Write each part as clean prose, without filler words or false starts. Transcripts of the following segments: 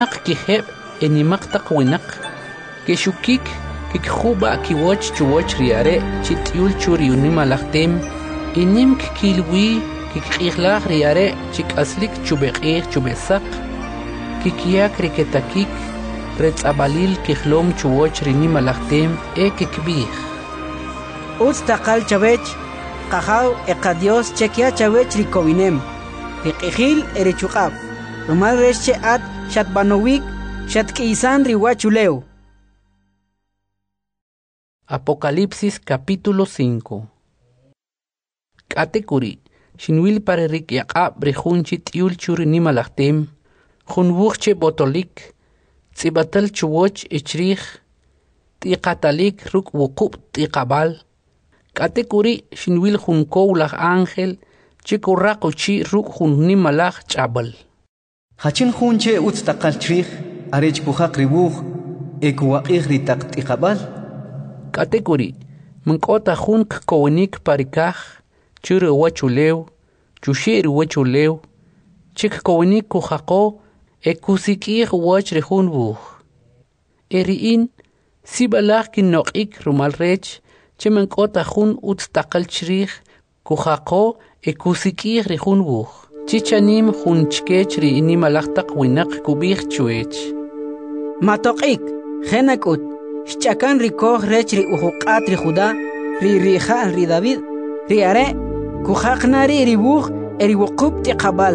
kiheb enimaq taqwinak keshukik kikhuba kiwoch chuwoch riare chitiul churiuni malaktem inim kilwi kikqiglah riare chikaslik chubeqih chubesak kikiyak riketakik retzabalil kihlom chuwoch rini malaktem kikbih Uztaqal chavech qahaw eqadios chekia chavech rikovinem riqihil erichuqab rumal resche at shatbanowik shatk'isan riwachuleu. Apocalipsis capítulo 5. Katekuri shinwil pare rik yaqab brihunchi tiul churi nimalaktem khunwuchche botolik tsibatal chuwoch ichrih tiqatalik ruk wuqub tiqabal Katekuri shinwil junkow laj ángel chikurraquchi ruk jun nimalaj chabal Hachin junche uztaqal chrih arech kuhaq ribuj ekuwaqih ritaq tiqabal Katekuri mankota jun kowenik parikaj churu wachulew chushir wachulew chik kowenik kuhaqo ekusikih wach rejun buj eriin sibalaj kinoqik rumal rech Chimankota jun uztaqal chrih kuhaqo ekusikih rejun buj chichanim jun chkech ri inimalaj taqwinaq kubij chuech Matoqik jenakut Shchakan rikoh rech ri uhuqat ri Judá ri Rija ri David ri are kuhaqnari ribuj eriwuqub tiqabal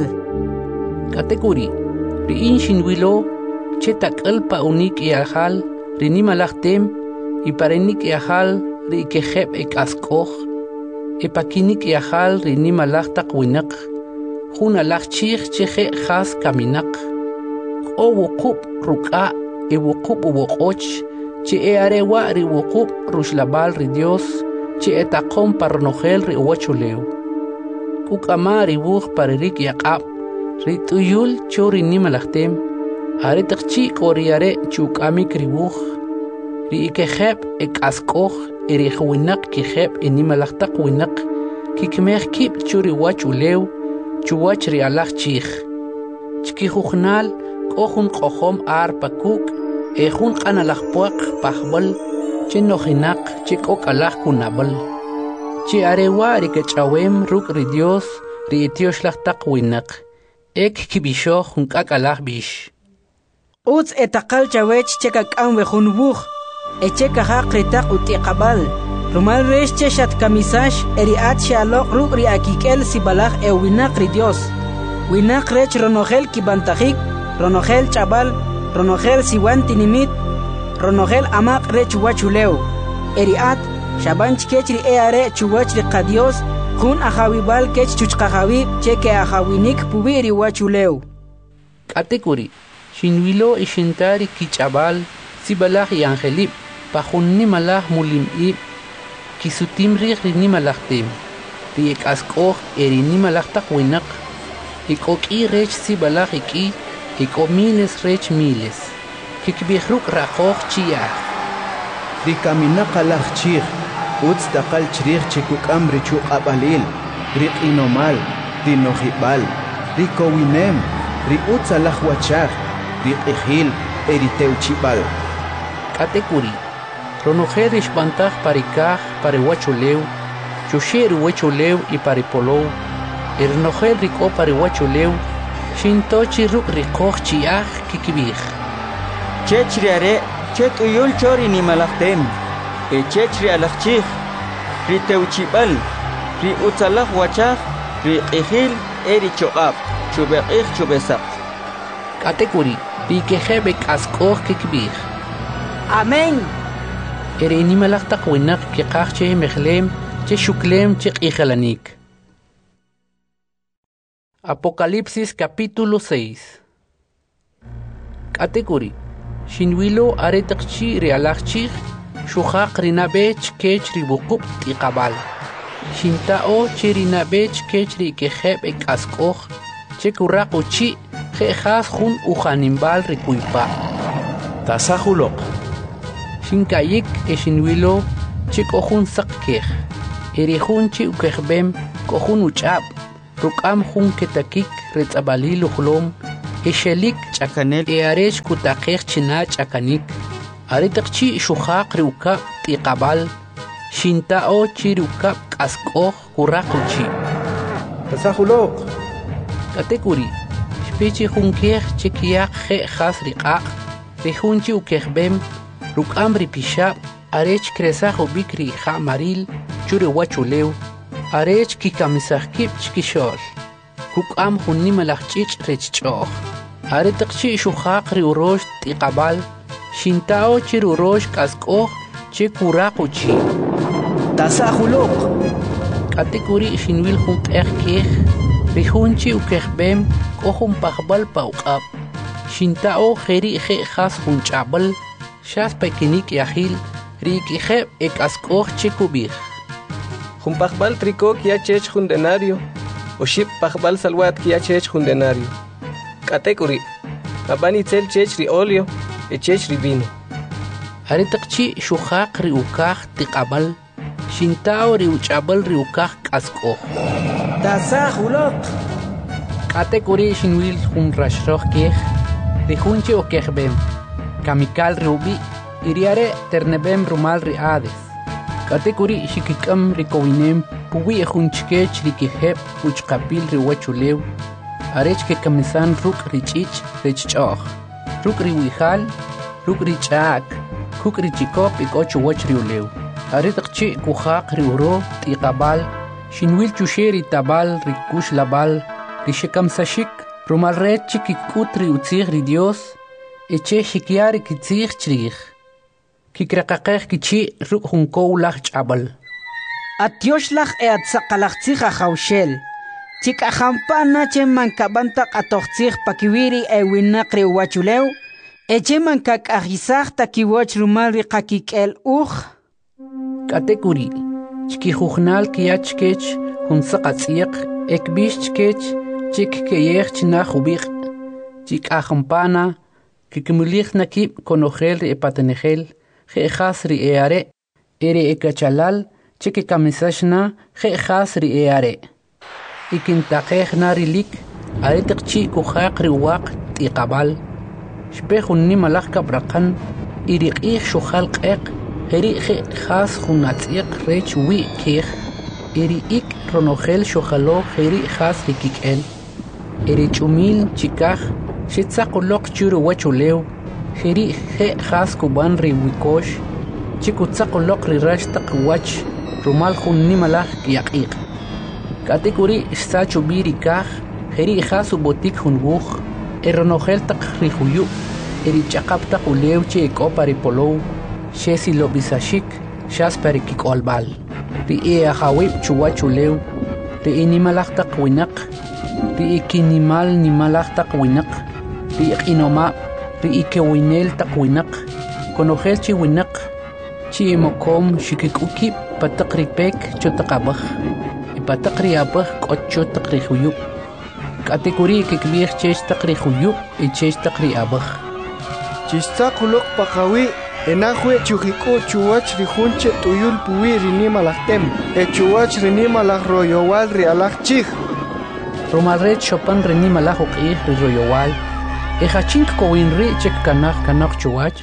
Katekuri ri inshinwilo chetakal pa unik yahal ri nimalajtem y parenik yahal ri kejeb askoj epakinik yahal ri nimalaj taqwinaq jun alaj chij cheje jas kaminak o wuqub ruk'a wuqub uwoq'och che arewa ri wuqub rushlabal ri Dios che etaqom parnojel ri uwachulew kuk'ama ri buj parerik yaqab ri tuyul chori nimalajtem are taqchi qoriare chuk'amik ri buj ri ikejeb askoj eri jwinaq kijeb inimalaj taqwinaq kikmej kib churi wachulew chuwach ri alaj chij chkijujnal k'ojun q'ojom ar pakuk jun q'analaj puaq pajb'al chenojinaq chek'ok'alaj kunab'al chi arewa ri kech'awem ruk' ri Dios ri itioxlaj taqwinaq kibixoj jun k'ak'alaj bix Utz etaqal chawech chekak'am wejun buj echekajaq ritaq utiqabal rumal resh che shatkamisash eriat shaloq ruk ri akik'el sibalaj ewinaq ri Dios winaq rech ronojel kibantajik ronojel chabal ronojel siwan tinimit ronojel amaq rech wachulew eriat shaban chkech ri eare chuwach ri qadios jun ajawibal kech chuchqajawib cheke ajawinik pubi ri wachulew Katekuri shinwilo ishintari kichabal sibalaj y angelib pajun nimalaj mulim'ib kisutim rij ri nimalajtem ri ek'ask'oj eri nimalaj taqwinaq ik'ok'i rech sibalaj ik'i ik'o miles rech miles kikbij ruk' raqoj chiyaj ri kaminaqa laj chij uztaqal chrij chekuk'am ri chuq'ab'alil ri q'inomal ri nojib'al ri kowinem ri utzalaj wachaj ri q'ijil eri tewchib'al Katekuri ronojel ishbantaj parikaj parewachulew chushir wachulew y paripolow ernojel rik'o parewachulew shintochi ruk' riqoj chiyaj kikbij chech ri are chet'uyul chori nimalajtem chech ri alaj chij ri tewchib'al ri utzalaj wachaj ri q'ijil eri choq'ab chubeq'ij chubesaq Katekuri ri kejeb ek'ask'oj kikbij Amén eri nimalaj taqwinaq kiqaj che mejlem che xuklem che q'ijalanik Apocalipsis capítulo 6. Katekuri shinwilo are taqchi ri alaj chij shuhaq rinabech kech ri wuqub tiqabal shinta'o che rinabech kech ri kejeb ek'ask'oj che kurraquchi jejas jun ujanimbal ri kuypa tasajuloq shinkayik shinwilo che k'ojun saqkej eri jun chi ukejbem k'ojun uch'ab ruk'am jun ketakik retz'abalil ujlom Eshelik Chakanel. Earech kutakech china chakanik. Aritaqchi shuhaq riukap tiqabal. Shintao chirukap kaskoh kurakuchi. Tasahulok. Katekuri. Shpichi hunkeh chikiyak he khas riqaq. Rihunchi ukehbem. Rukam ripishab. Arech kresajo bikri ha maril. Chure wachuleu. Arech kikamisahkip chkishol. Kukam hunnimalachchich rechchoh. Aritaqchi shuhaq riurosh tiqabal. Shintao chirurosh kaskoh chikurakuchi. Tasahulok. Katekuri shinwil hum keh. Rihunchi ukehbem kohum pahbal pauqab. Shintao kheri khe khas hunchabal. Shas pekinik yahil. Rikiheb ekaskoh chikubih. Jumpajbal tricó kia chech jundenario. Oship pajbal salwat kia chech jundenario. Katekuri. Abani tel chech ri olio. E chech ri vino. Aritaqchi shuhaq riukah tiqabal. Shintao riuchabal riukah kaskoh. Tasahulok. Katekuri shinwil hum rashroh keh. Rihunchi okehbem. Kamikal riubi. Iriare ternebem rumal riades. Katekuri shikikam rikowinem. Puwi hunchkech rikiheb uchkapil riwachulew. Arech ke kamisan ruk richich richchoh. Ruk riwihal. Ruk richak. Kuk richikop ikochu wach riulew. Aritaqchi kuhaq riuro tiqabal. Shinwil chusheri tabal rikush labal. Rishikam sashik. Rumal red chikikut riutzig ri Dios. Eche shikiari kitzig chrich. Kikrakaqeh kichi ruk hunkow lach chabal. Atioslach atzaqalachtzig ajawshel. Chikajampana che mankabantak atochtzig pakiwiri ewinaq riwachulew. Eche mankakajisaj takiwach rumal riqakikel Katekuri. Chkijuhnal kiachkech hunsaqatziq. Ekbish chkech chik keyech chinajubik. Chikajampana kikmulich nakib konogel ri epatenegel. Gejas ri eare. Ere ekachalal. Chiki kamisashna gejas ri eare. Ikintaqejna rilik. Aritaqchi kuhaq riwaq tiqabal. Shpejunni malach kabraqan. Iriqih shuhal qeq. Eri gejas junatziq rech wi kej. Eri ik ronogel shuhalo eri jas rikikel. Eri chumil chikaj. Shitzaqulok churu wachulew. Eri gejas kuban ri wikosh. Chikutzaqulok ri rashtaq wach. Rumal junni malach kiaqiq. Katekuri sachu birikaj. Eri jas ubotik junbuj. Eronogel taq rihuyu. Eri chaqap taq ulew che ekopa ripolow. Shesi lobisashik. Shas perikikolbal. Ri ajawib chuwachulew. Ri inimalach taq winak. Ri ikinimal nimalach taq winak. Ri iqinoma. Ri ikewinel taq winak. Konogel chi winak. Chi emokom shikikukib pataq ripek chotaqabaj. Ipataq riabaj k'ocho taq rihuyub. Katekuri kikbij chech taq rihuyub y chech taq riabaj. Chistaqulok paqawi. Enahue chujiku chuwach rijunche tuyul puwi rinimalahtem. Chuwach rinimalah royowal rialach chij. Romalret chopan rinimalah uqih ri royowal. Ejachink kowinri chek kanaj chuwach.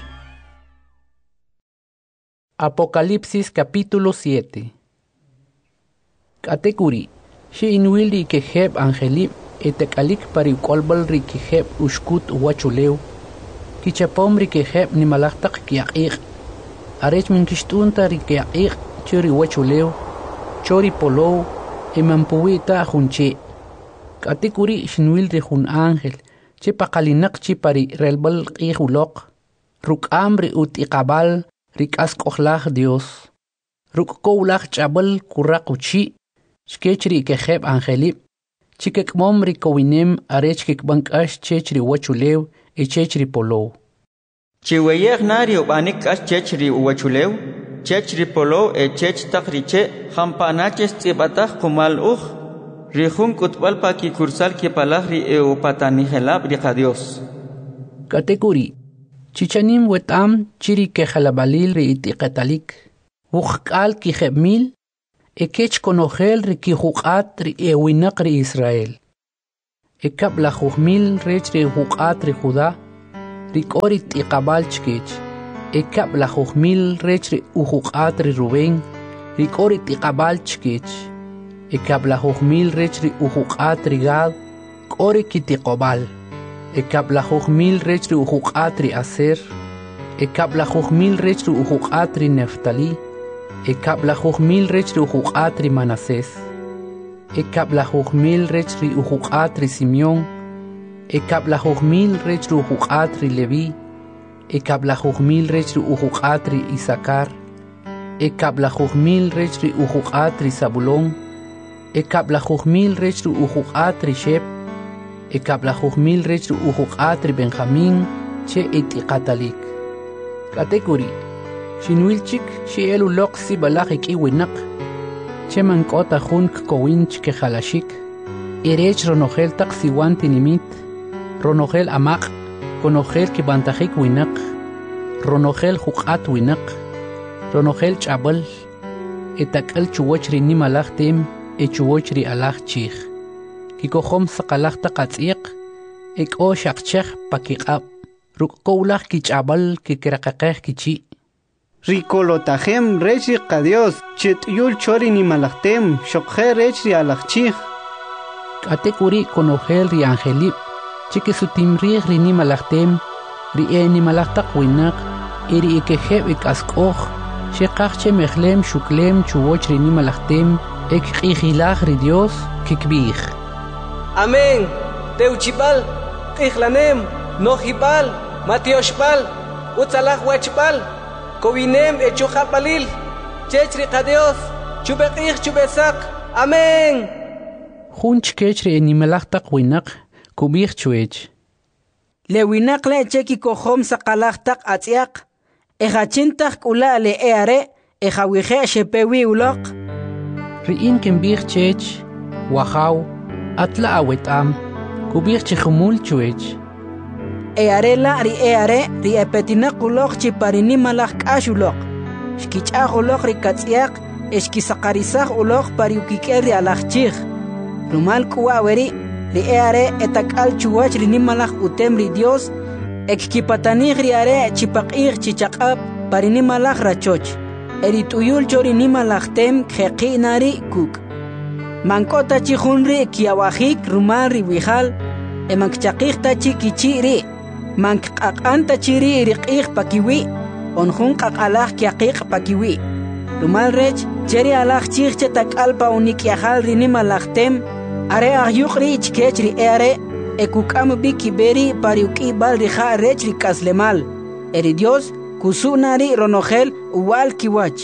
Apocalipsis capítulo 7. Katekuri. Shi inwil ri kejeb angelib etekalik parikolbal ri kejeb ushkut wachulew. Kichapom ri kejeb nimalachtak kiaqiq. Arech min kishtunta ri kiaqiq churi wachulew. Chori polow emampuwita junche. Katekuri shinwil ri jun ángel. Che paqalinak chi pari relbal qihulok. Ruk amri utiqabal ri kaskohlach Dios. Ruk kowlach chabal kurakuchi. Shkech ri kejeb angelib. Chikekmom ri kowinem arech kikbankash chech ri wachulew. Chechri polo. Chiweyeg nario banik as chechri uwachulew. Chechri polo chech takriche. Hampanaches tibatach kumal Rijun kutbal pa ki kursal ki palahri patani helab riqa Dios. Katekuri. Chichanim wetam chiri ke jalabalil ri itiqetalik. Wuqal ki jebmil. Ekech konogel ri ki juqat ri ewinaq ri Israel. ekab la juhmil rech ri huqat ri Judá ri k'ori t'iqabal chkech ekab la juhmil rech ri uhuqat ri Rubén ri k'ori t'iqabal chkech ekab la juhmil rech ri uhuqat ri Gad k'ori kitiqobal ekab la juhmil rech ri uhuqat ri Aser ekab la juhmil rech ri uhuqat ri Neftalí ekab la juhmil rech ri uhuqat ri Manasés ekab la juhmil rech ri uhuqat ri Simeón ekab la juhmil rech ri uhuqat ri Leví ekab la juhmil rech ri uhuqat ri Isaacar ekab la juhmil rech ri uhuqat ri Zabulón ekab la juhmil rech ri uhuqat ri Shep ekab la juhmil rech ri uhuqat ri Benjamín che itiqatalik katekuri shinwilchik shielu loq si balaq ikiwinak che mankota junk kowinch ke khalashik irech ronogel tak siwan tinimit ronogel amaq konogel ki bantajik winak ronogel huqat winak ronogel chabal etakal chuwach ri nimalaq tim e chuwach ri alaq chikh kikohom saqalaq taqatsiq eko shaqchekh pakiqab ruk kowlaq ki chabal ki kiraqaqeh kichi Ricolotajem rechi qadios chet'yul chori ni malaktem shokje rechi alakchij katekuri konogel ri angelip chiki sutimrih ri ni malaktem ri ni malaktaq winak iri ikejeb ikaskoj shiqaq che mejlem shuklem chuwoch ri ni malaktem ek qijilaj ri Dios kikbij Amén teuchibal qijlanem nojibal matioshbal utzalaj wachbal Kovinem echujabalil, chechri qadios, chubeqij chubesak, amén. Junch kechri enimelaqtaq winaq, kubij chuech. Le winaq le cheki kohom saqalaqtaq atziaq, ejachintaq kula le eare, ejawije shepewi uloq. Riin kembij chech, wahaw, atla awetam, kubij chihumul chuech. Earela ri epetinaq uloq chiparini malaq k'axuloq xkich'aj uloq ri katz'yaq exkisaqarisaj uloq pariukik'el ri alaqchij rumal k'uwa'weri ri etak'al chuwach ri nimalaq utem ri Dios ekkipatanij ri chipaq'ij chichaq'ab parini malaq rachoch eri t'uyul cho ri nimalaqtem kjeq'i'nari kuk' mank'ota chi junri kiyawajik rumal ri wijal emankchaqijta chi kichi'ri mank qaq'anta chiri riq'ij pakiwi onjun qaq'alaj kiaqiq pakiwi rumal rech cheri alaj chij che tak'alpa unikyajal ri nimalaqtem are ahyuq ri chkech ri ekuk'am bikiberi pariuk'ibal ri ja' rech ri k'aslemal eri Dios kusuna ri ronojel uwal kiwach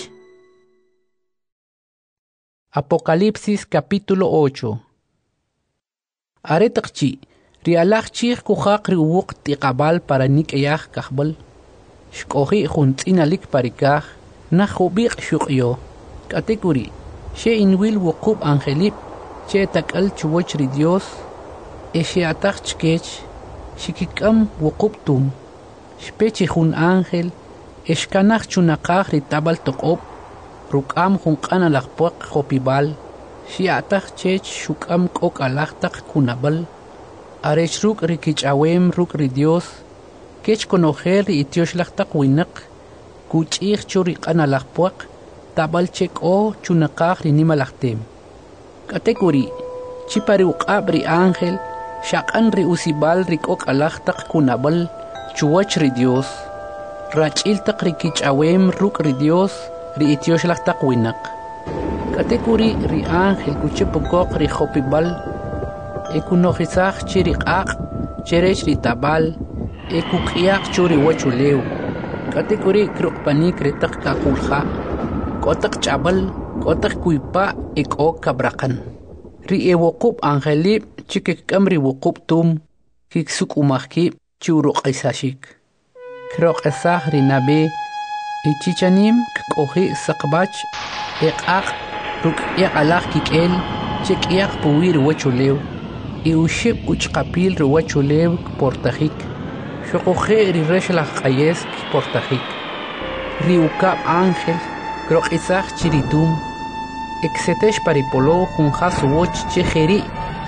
Apocalipsis capítulo 8 Are taqchi ri alaq chij kujaq ri uwuq tiqabal para nik'eyaj kajbal xk'oji juntz'inalik parikaj naj jubiq xuq'yo katekuri she inwil wuqub angelip che tak'al chuwach ri Dios she ataq chkech xikik'am wuqub tum xpechi jun ángel exkanaj chunaqaj ri tabal toq'ob ruk'am junq'an alaqpuaq jopibal xi'ataq chech xuk'am k'ok alaqtaq kunabal arech ruk' ri kich'awem ruk' ri Dios kech konojel ri itioxlaqtaq winaq kuch'ij chu ri q'an alaqpuaq tabal che k'o chunaqaj ri nimalaqtem katekuri chipari uq'ab ri ángel xaq'an ri usibal ri k'ok alaqtaq kunabal chuwach ri Dios rach'iltaq ri kich'awem ruk' ri Dios ri itioxlaqtaq winaq katekuri ri ángel kuchipukoq ri jopibal ekunojisaj chiri q'aq cherech ri tabal ekuk'yaq churi wachulew katekuri kruqpanik ritaq kaqulja k'otaq ch'abal k'otaq kuypa ek'o kabraqan ri wuqub angelib chikik'am ri wuqub tum kiksuk'umajkib chiwruq'isashik kroq'esaj ri nabe ichichanim k'oji saqbach eq'aq ruk'yaq alaq kik'el chek'yaq puwi ri wachulew iuxib uchqapil ri wachulew kportajik xoqoje ri rexlaj q'ayes kportajik ri ukab ángel kroq'isaj chiritum eksetex paripolo jun jasuwoch che jeri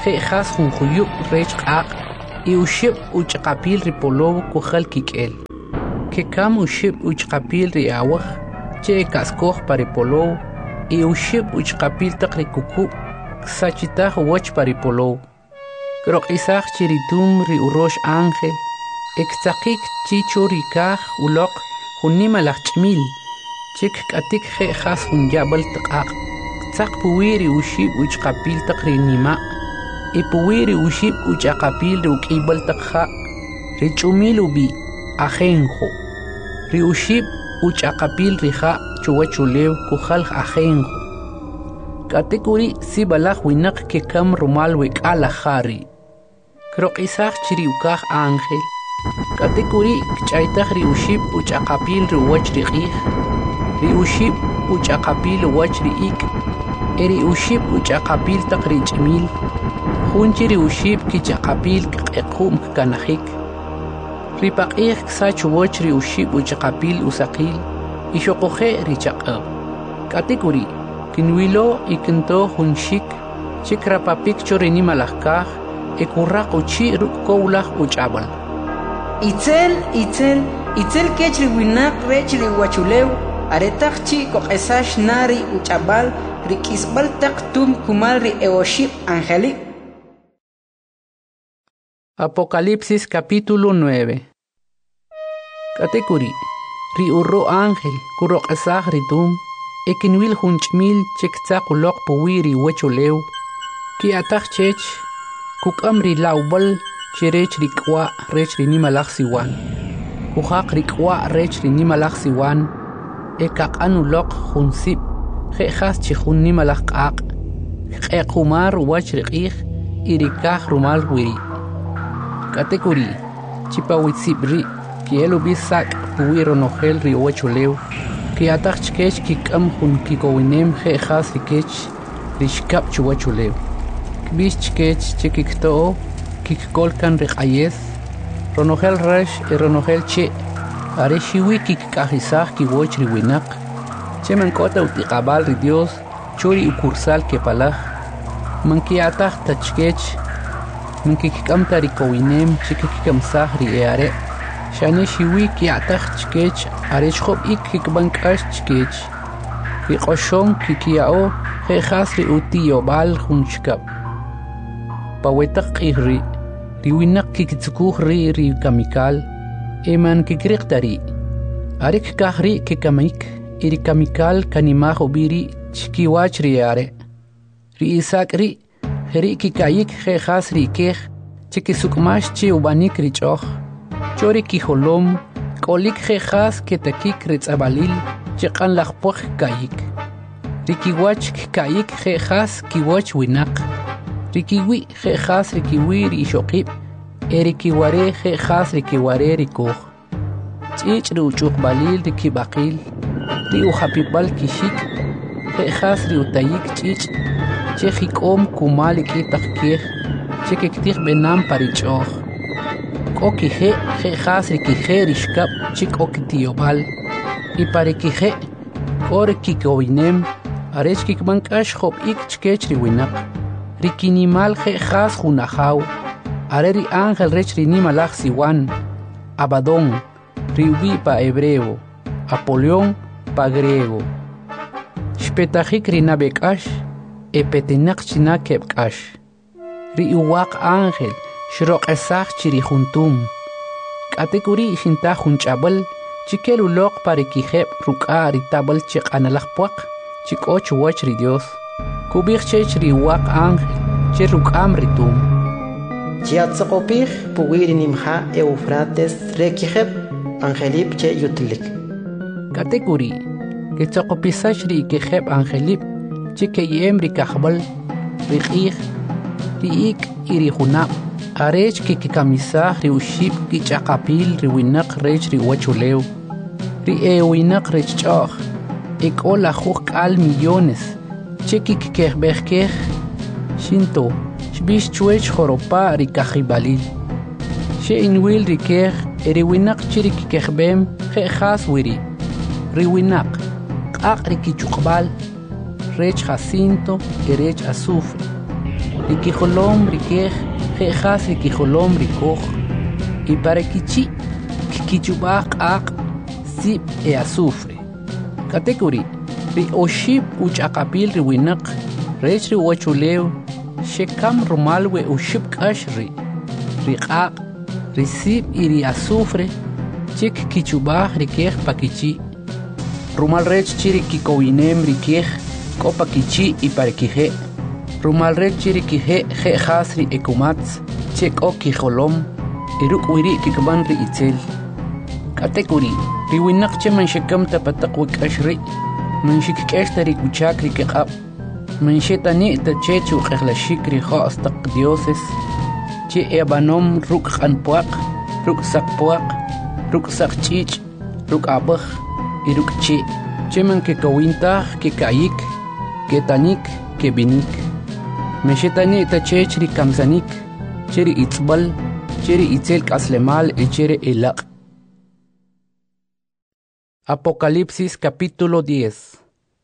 khas hun khuyuk rech qaq i ushib uchqapil ripolow kukhal kikel ke kam ushib uchqapil ri awaj che kaskoj paripolow i ushib uchqapil taqri kuku sachitah wach paripolow krok isach chiritum ri urosh ángel ektsaqik chicho rikaj ulok hunima lachmil chik katik khas hun jabal taqaq tsaq puwiri ushib uchqapil taqri nima i puwiri ushib uchaqapil ri ukibal taqha ri chumilu bi ajenjo ri ushib uchaqapil riha chuwachulew kukhal ajenjo katikuri si balaj winak ke kam rumal wek ala khari krok isach chiri ukaj ángel katikuri kchaytaj ri ushib uchaqapil ri wach ri qij ri ushib uchaqapil wach ri ik eri ushib uchaqapil taq ri ch'mil junchi ri ushib kichaqapil qequm kanajik ri paqij ksach wach ri ushib uchaqapil usaqil ishoqoje ri chaqab katikuri kinwilo ikinto junshik chikrapapik chorini malajkaj ekurraq uchi rukowlaj uch'abal itzel kech ri winaq rech ri wachulew aretaq chi koq'esax nari uch'abal ri k'isb'al taq tum kumal ri eoshib angelik. Apocalipsis capítulo 9. Katekuri ri urro ángel kuroq'esaj ri tum ekinwil junch'mil chiktzaq uloq puwiri wachulew ki ataj chech kuk'am ri lawbal chirech ri k'wa rech ri nimalaj siwan kujaq ri k'wa rech ri nimalaj siwan ekaq'an uloq junsib je'jas chi jun nimalaj q'aq q'equmar wach ri q'ij i ri kaj rumal wiri katekuri chipawitzib ri kielu bisak puwi ronojel ri wachulew ki ataj chkech kik'am jun kikowinem je'jas ri kech ri xkab chuwachulew kbix chkech chikikto'o kikkolkan ri q'ayes ronojel rex i ronojel che are xiwi kikk'ajisaj kiwoch ri winaq che mank'ota utiqabal ri Dios churi ukursal kepalaj mankiataj tachkech mankikkamta ri kowinem chikikkamsaj ri are xane xiwi kiataj chkech are chjob ik kikbank'ax chkech ri q'oxon kikiya'o je'jas ri utiyob'al jun chkab pawetaq q'ij ri winaq kikitzukuj ri kamikal eman kikriqta ri are kkaj ri kikamik i ri kamikal kanimaj ubiri chkiwach ri are ri isak ri jeri kikayik je'jas ri kej chikisuk'max chi ub'anik ri ch'oj chori kijolom k'olik je'jas ketakik ri tz'abalil chiq'an laj poj kayik ri kiwach kayik je'jas kiwoch winaq ri kiwi je'jas ri kiwi ri ixoqib eri kiware je'jas ri kiware ri koj ch'ich' ri uch'uqbalil ri kib'aqil ri ujapib'al kixik je'jas ri utayik ch'ich' che jik'om kumal ik'itaq kej che kiktij b'enam pa ri ch'oj k'o kije' je'jas ri kije' ri xkab chi k'o kitiyob'al i pa ri kije' k'o ri kikowinem arech kikbank'ax job'ik chkech ri winaq ri kinimal je'jas jun ajaw are ri ángel rech ri nimalaj siwan Abadón ri ubi pa hebreo Apolión pa griego xpetajik ri nabek'ax epetinaq china keb'k'ax ri uwaq ángel xroq'esaj chi ri juntum k'atikuri xintaj jun ch'ab'al chikel uloq pa ri kijeb' ruk'a ri tab'al chiq'analaj puaq chi k'o chuwach ri Dios kub'ij chech ri uwaq ángel che ruk'am ri tum chiatzoqopij puwiri nimja Eufrates re kijeb' angelib che yutlik katekuri kitzoqopisax ri kijeb' angelib chi keyem ri kajb'al ri q'ij ri ik i ri junab' arech kikikamisaj ri uxib' kich'aqapil ri winaq rech ri wachulew ri winaq rech ch'oj ek'o lajuj k'al millones che kikikejb'ej xinto xb'ix chwech joropa' ri kajib'alil xe inwil ri kej ri winaq chi ri kikejb'em je'jas wiri ri winaq q'aq' ri kich'uqb'al rech jacinto y rech azufre rikijolom rikej jejas rikijolom rikoj y para kichi kichubaj q'aq sib e azufre katekuri ri oshib uchaqapil ri winaq rech ri wachulew shekam rumal we ushib k'ax ri q'aq ri sib y ri azufre chik kichubaj rikej pakichi rumal rech chiri kikowinem rikej ko pakichi y para kije rumal rech chiri kije jejas ri ekumats chek o kijolom iruk wiri kikban ri itzel katekuri ri winaq che man shekam tapataq wik'axri man shik'exta ri kuchak ri kiq'ab man shetani ta chechu q'ejlaxik ri jo'staq dioses che ebanom ruk q'anpuaq ruk saqpuaq ruk saqch'ich' ruk abaj y ruk che man kekawintaj kekayik ketanik kebinik man shetani ta chech ri kamsanik che ri itzbal che ri itzel k'aslemal y che ri elaq. Apocalipsis capítulo 10.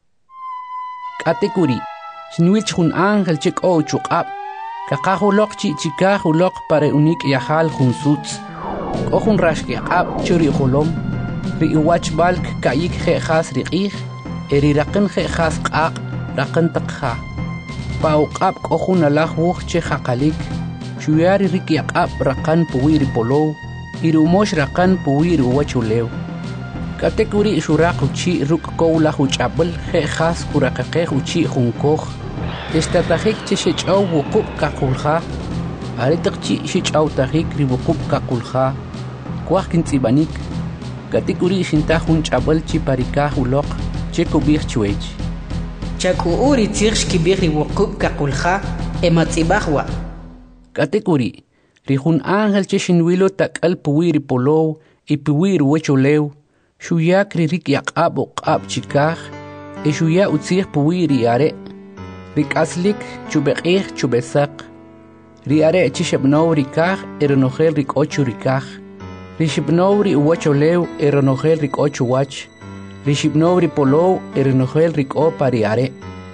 Katekuri, shinwich jun ángel chik o chuqab, kakajulok chikajulok para unik yahal jun sutz, o jun rashkiqab churi jolom, ri iwach balk kayik jejas riqij, eri raqin jejas qaq, raqin taqja. Pa uqab o jun alaj wuj che jaqalik, chuyari rik yaqab raqan puwiri polow, irumosh raqan puwiri wachulew. Katekuri shuraq uchi ruk kowla huchabel jejas kuraqeqej uchi junkoj estatajik che shechaw wuqub kakulja aritaqchi shechaw tajik ri wuqub kakulja kwaj kintzibanik katekuri shintaj hunchabel chi parikaj uloq che kubij chwech chaku uri tzirx kibij ri wuqub kakulja ematzibajwa katekuri ri jun ángel che shinwilo tak'al puwiri polow y puwiri wecholew shuyak rik yaqab uqab chikaj e shuya utzij puwiri are rik aslik chubeqij chubesaq ri are chishebnow rikaj eronojel rik ochu rikaj ri shibnow ri uwacholew eronojel rik ochu wach ri shibnow ri polow eronojel rik o pari are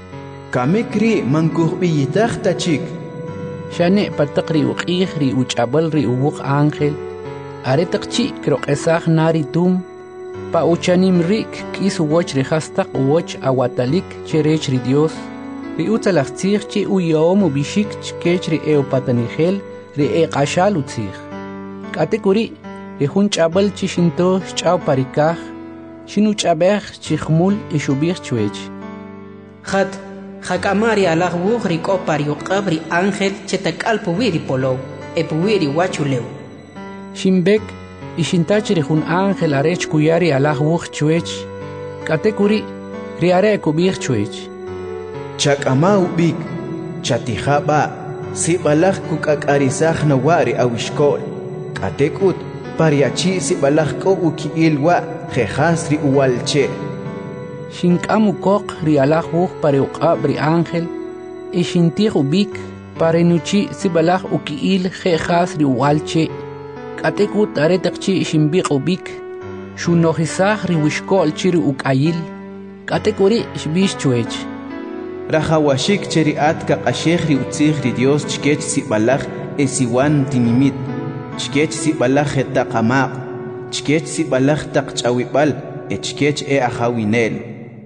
kamikri mankuhbiyitaj tachik shane pataq ri uqij ri uchabal ri uwuq ángel are taqchi kroqesaj nari tum pa uchanim rik kis woch ri hastaq woch awatalik cherech ri Dios ri utzalachtzij chi uyom ubishik chkech ri eopatanigel ri eqashal utzij katekuri ri jun chabal chi shinto chaw parikaj shinu chabej chi khmul ishubij chwech khat khakamari alaj wuj ri ko pariuqab ri ángel chetakal puwiri polow e puwiri wachulew shimbek ishintach ri jun ángel arech kuyari alaj wuj chwech katekuri ri are kubij chwech chak'ama ubik chatijaba sibalaj kuk'ak'arisaj nawari awishkol katekut pariachi sibalaj ko ukiil wa jejas ri uwalche shink'am ukoq ri alaj wuj pariuqab ri ángel ishintij ubik parenuchi sibalaj ukiil jejas ri uwalche katekut aretaqchi shimbiq ubik shunojisaj ri wishkol chiri uk'ayil katekuri shbish chwech rajawashik cheri atka qashej ri utzij ri Dios chkech sibalaj esiwan tinimit chkech sibalaj etaqamaq chkech sibalaj taqch'awib'al chkech ajawinel.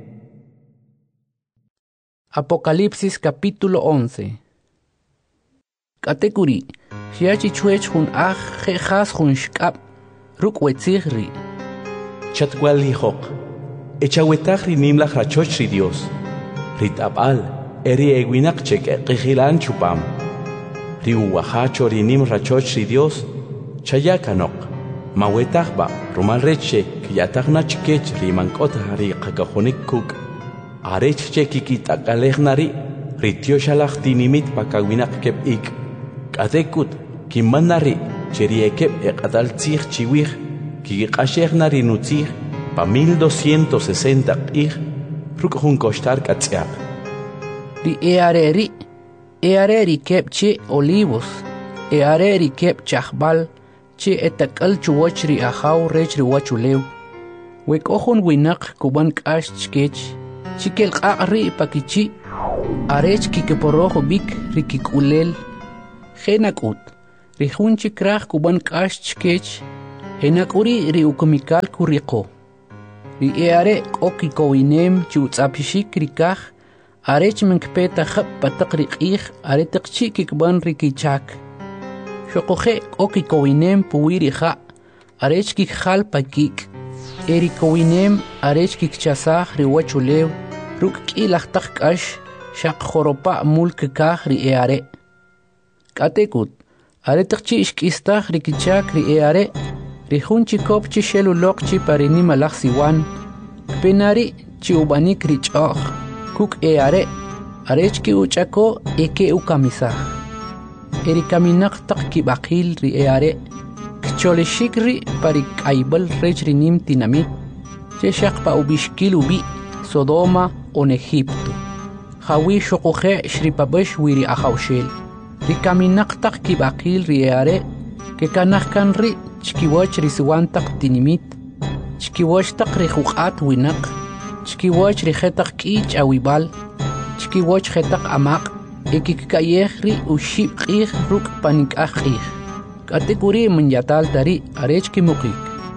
Apocalipsis capítulo 11. Katekuri Shiachi chwech jun aj jejas jun shk'ab ruk wetzij ri chatwal hijok echawetaj ri nimlaj rachoch ri Dios rit'ab'al eri ewinaq chek qijilan chupam ri uwajacho ri nim rachoch ri Dios chayakanoq mawetajba rumal reche kiyatajna chkech ri mank'ota ri qakajonik kuk arech che kikit'aqalejnari ri tioxalaj tinimit pakawinaq keb'ik katekut kimanari cheri ekeb eqatal tzij chiwij kiqashejnari nutzij pa 1260 q'ij ruk' jun koxtar k'atz'yaq ri eareri keb che olivos eareri keb chajbal che etak'al chuwoch ri ajaw rech ri wachulew wek'o jun winaq kuban k'ax chkech chikel q'aq ri pakichi Arech kikeporojo bik rikik-ulel. Genakut. Rijunchi krach kuban kash chkech. Henakuri riukumikal kuriko. Ri eare okikowinem chutzapishik rikach. Arech menkpeta khap patak rikich aretak chikikban rikichak. Shokoje okikowinem puwiriha. Arech kikhal pakik. Erikowinem arech kikchasach riwachulew. Ruk kilachtak kash. Shak khoropa mulkikach ri eare. Katekut. Aretak chishkistach rikichak ri eare. Rijunchi kopchi shelulokchi parini malach siwan. Penari chi ubanik richoch. Kuk eare. Arechki uchako eke ukamisach. Erikaminak tak kibakil ri eare. Kcholeshikri parik aibal rech rinim tinamit. Cheshak pa ubishkil ubi Sodoma on Egipto. Hawi shokoje shripabesh wiri ahaushel. Rikaminak tak kibakil ri eare. Kekanahkan ri chkiwach risiwantak tinimit. Chkiwach tak rihukat winak. Chkiwach rihetak kich awibal. Chkiwach hetak amak. Ekikayeh ri ushib qih ruk panikah qih. Katekuri menyatal dari arech kimukik.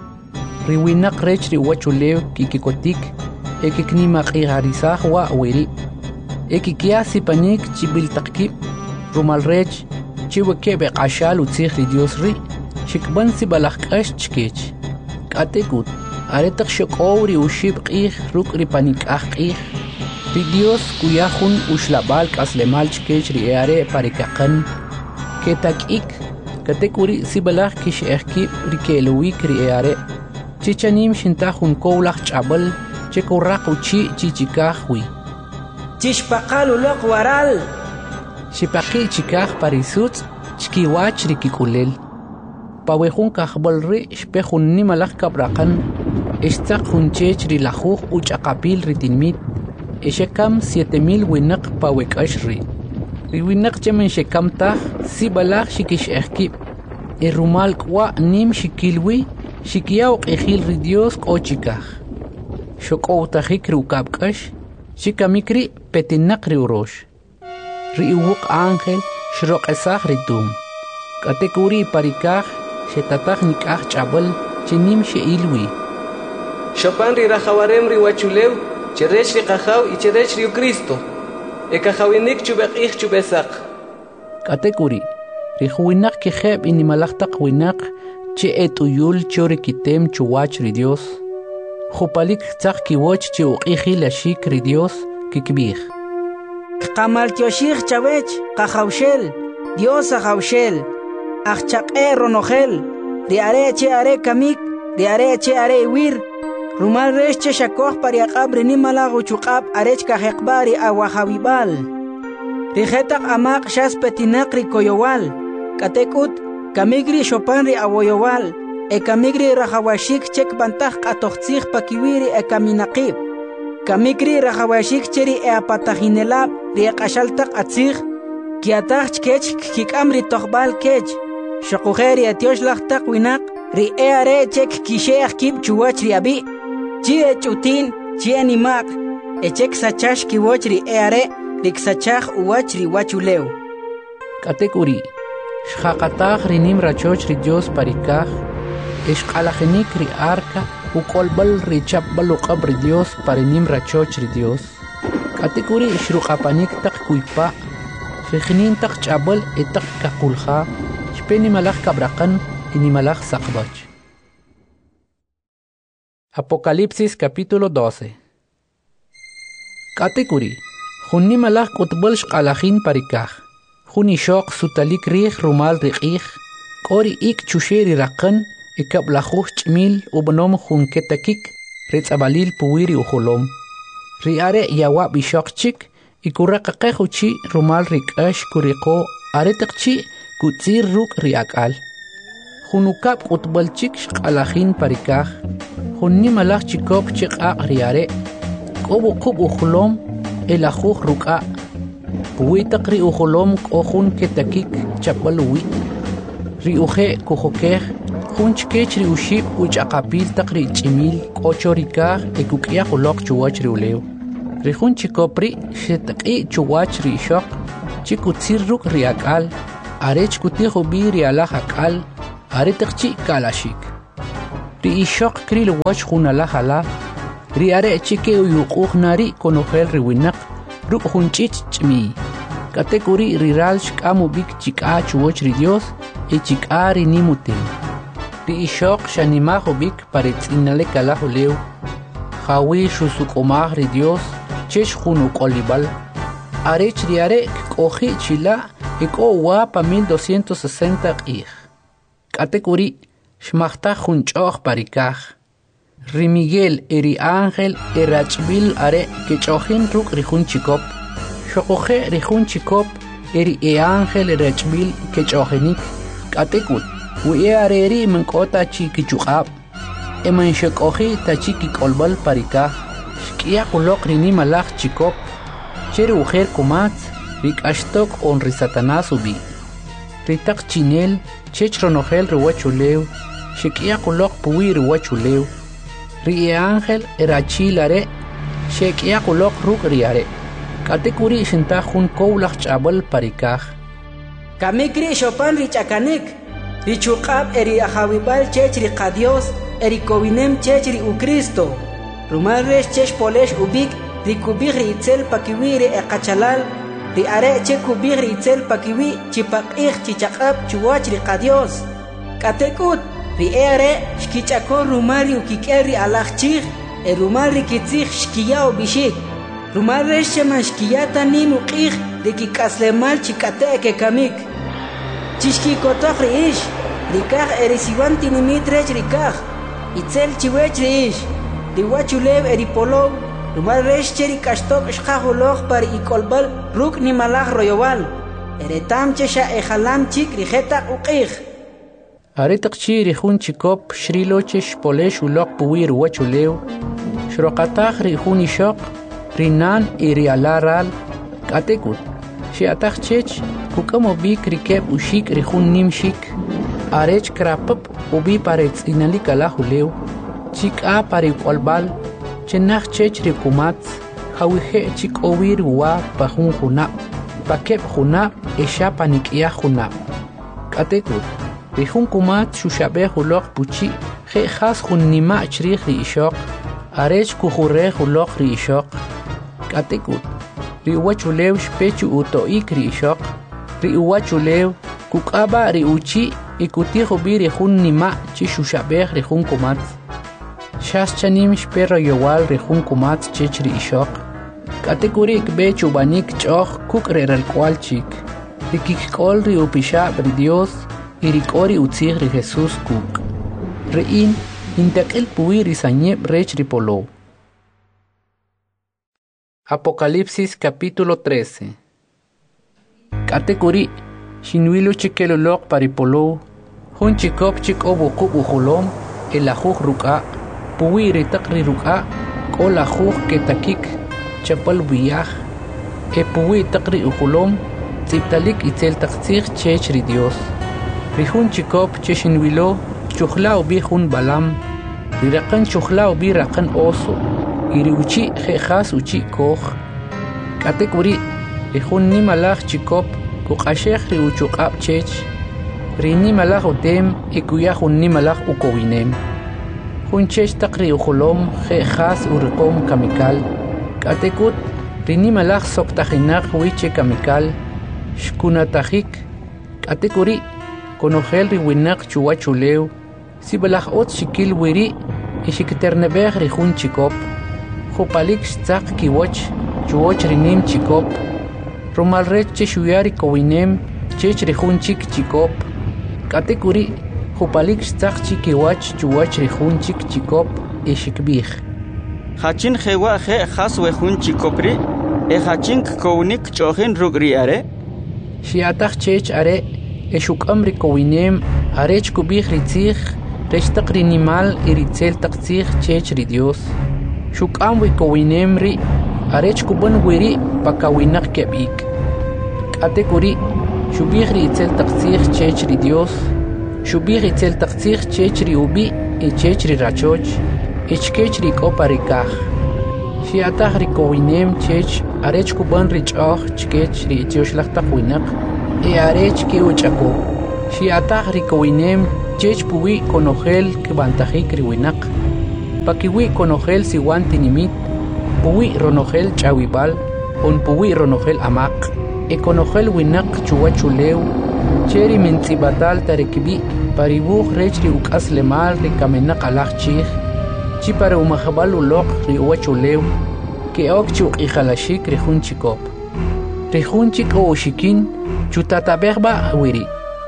Riwinak rech riwachulew kikikotik. Ekiknimak iharisah wa wiri. Ekikia sipanik chibil takip. Rumal rech chiwekebe qashal utzih ri Dios ri. Shikban si balakkash chkech. Katekut. Aretak shokowri ushib qih ruk ri panikah qih. Ri Dios kuyahun ushlabal kaslemal chkech ri eare parikakan. Ketakik. Katekuri si balak kish ehkib ri keluwik ri eare. Chichanim shintahun kowlach chabal. Chekurrak uchi chichikahwi. Chishpaqal ulok waral. Shipaki chikah parisut chkiwach rikikulel. Pawehun kahbal ri shpehun nimalak kabrakan. Estak hunchech ri lajuj uchakapil ritinmit. Eshekam 7000 winak pawekash ri. Ri winak chemen shekam tah si balak shikish ehkib. Rumal kwa nim shikilwi shikiyaw qihil ri Dios kochikah. Shokow tahik ri ukabkash shikamikri petinak ri urosh. Ri uwuk ángel shrok esach ritum. Katekuri parikach shetatach nikach chabal chinim sheilwi. Shopan ri rajawarem ri wachulew cherech ri qajaw y cherech ri Cristo. Ekajawinik chubek ich chubesak. Katekuri ri huinak kejeb inimalachtak winak che etuyul chore kitem chuwach ri Dios. Jupalik tzak kiwoch che uqiji lashik ri Dios kikbih. Qamal tioshich chavech qajawshel Dios ajawshel achchaqe ronojel ri are che are kamik ri are che are wir rumal resh che shakoh pariaqab ri nimalagu chuqab arech kajeqbari awajawibal ri jetaq amaq shas petinaq ri koyowal katekut kamigri shopan ri awoyowal e kamigri rajawashik chek bantaj qatoqtzij pakiwiri e kaminaqib kamikri rajawashik cheri e apatajinelab ri qashaltaq atzij kiataj chkech kikam ri toqbal kech shoqujeri atioshlashtaq winaq ri e are chek kisheaj kib chuwach ri abi chi e chutin chi animaq e chek sachash kiwoch ri e are ri ksachaj uwach ri wachulew Katekuri shaqataj ri nim rachoch ri Dios parikaj ishqalajinik ri arca ukolbal ri chapbal uqab ri Dios parinim rachoch ri Dios Katekuri ishruqapanik taq kuypa Fijinin tak chabal etak kakulha, shpeni malach kabrakan, ini malach sakbach. Apocalipsis capítulo 12. Katekuri, junni malach kutbal shqalachin parikach, junni shok sutalik rih rumal rikich, kori ik chusheri rakan, ikablachuch chmil ubanom jun ketakik, ritzabalil puwiri uholom. Riare yawa bishokchik, Ikuraqaqejuchi rumal rikash kuriko aretakchi kutzir ruk riakal. Junukap utbalchik shqalajin parikaj. Junni malach chikop chiqaq riare. Kobu kub ujulom elajuj ruka. Puitaq ri ujulom kohun ketakik chapalui. Ri uje kujokej. Jun chkech ri ushib uchaqapil taq ri chimil kochorikaj ekukia ulok chuwach ri uleu. Rihun chikopri shetaqi chuwach ri shok chikutsir ruk riakal arech kutijo bi rialaj akal aretaqchi kalashik. Ri ishok kril wach junalajala ri are chike uyuquq nari konojel riwinaq ruk junchich chmi. Katekuri riral shkamu bik chika chuwach ri Dios e chika ri nimutin. Ri ishok shanimajo bik paretzinale kalajo leu Jawi shusukomaj ri Dios chesh junu kolibal arech riare koji chila eko wapa 1260 q'ij. Katekuri shmachta junchoj parikaj. Ri Miguel eri Ángel erachbil are kechojin ruk ri jun chikop. Shokoje ri jun chikop eri Ángel erachbil kechojenik. Katekut wi areri menkota chikichuqab. Eman shokoji tachiki kolbal parikaj. Shkia kulok ri nimalaj chikop. Cheri ujer kumatz rik ashtok on ri Satanás ubi. Ritak chinel chech ronojel riwachuleu. Shikia kulok puwi riwachuleu. Ri Ángel erachilare. Shikia kulok ruk riare. Katekuri shinta jun koulach chabal parikaj. Kamikri shopan ri chakanik. Ri chuqab eri ajawibal chech ri qadios eri kowinem chech ri u Cristo. Rumal resh chech polesh ubik ri kubig ri itzel pakiwi ri eqachalal ri are che kubig ri itzel pakiwi chipaq'ij chichaqab chuwach ri qadios. Katekut ri are shkichakon rumal ri ukik'el ri alaj chij e rumal ri kitzij shkiya bishik. Rumal resh cheman shkiyata nin uq'ij ri kik'aslemal chikate' kekamik. Chishkikotoj ri ish ri kaj eri siwan tinimit rech ri kaj itzel chiwech ri ish ri wachulew eri polow rumal resh cheri kashtok shqajuloj par ikolbal ruk nimalaj royowal eretam chesha ejalam chik ri jetaq uq'ij. Aretaqchi ri jun chikop shrilochesh polesh ulok puwi ruwachulew shroqataj ri jun ishok rinan iri alaral katekut shiataj chech kukamo bik rikeb ushik ri jun nimshik arech krapap ubi parets inalika la julew chika pari kolbal chenach chech ri kumatz hawije chik owir wa pajun juna pakeb juna esha panikia juna katekut ri jun kumatz shushabe julok puchi je khas jun nima chrij ri ishok arech kujure julok ri ishok katekut ri wachulew shpechu utoik ri ishok ri wachulew kukaba ri uchi ikutijo bi ri jun nima chi shushabej ri jun kumatz shas chanim shperro yowal ri jun kumatz chech ri ishok kategorik bechu banik choj kuk re ralkwal chik ri kikol ri upishab ri Dios y ri kori utzig ri Jesús kuk ri in intakel puwi ri sanyeb rech ri polo. Apocalipsis capítulo 13. Katekuri shinwilu chikelolok paripolo hun chikop chikobu kubujolom el ajuj ruka puwi ritakri ruka kol ajuj ketakik chapal biyaj e puwi takri ujolom tziptalik itzel taktzig chech ri Dios rihun chikop cheshinwilo chujlao bi hun balam rirakan chujlao bi rakan oso iri uchi jejas uchi koj katekuri rihun nimalaj chikop kuqashej ri uchuqab chech ri nimalaj utem ikuya hun nimalaj ukowinem hun chech taqri ujolom jejas uriqom kamikal katekut ri nimalaj soktajinaq wiche kamikal shkunatajik katekuri konojel ri winaq chuwachulew sibalaj ot shikil wiri ishikiternebej ri jun chikop Jupalik stzak kiwoch chuwoch rinim chikop Romal rech cheshuyari kowinem chech rejun chik chikop katekuri Jupalik stzak chikiwach chuwoch rejun chik chikop ishikbij Hachin jewa je has wejun chikopri e hachin kownik chohin rugri are Shiatach chech are eshukam ri kowinem arech kubij ritzig rech rinnimal iritzel taqtzig chech ri Dios Shukam wikowinem ri arech kuban wiri pakawinak kebik katekuri shubij ri itzel taqtzig chech ri Dios shubij itzel taqtzig chech ri ubi e chech ri rachoch echkech ri koparikaj Shiatah rikowinem chech arech kuban richach chkech ri tioshlataq winaq arech ke uchako. Shiatah rikowinem chech puwi konogel kibantajik ri winaq. Pakiwi konogel siwan tinimit, puwi ronogel chawibal, on puwi ronogel amaq. Konogel winaq chuwachulew, cheri mentsibatal tarekibi, paribuj rech ri ukas lemal ri kamenaq alaq chih. Chi para umajabal uloq ri uwachulew, ke ok chuk ijalashik ri junchikop. Ri junchik o ushikin, chutatabegba wiri.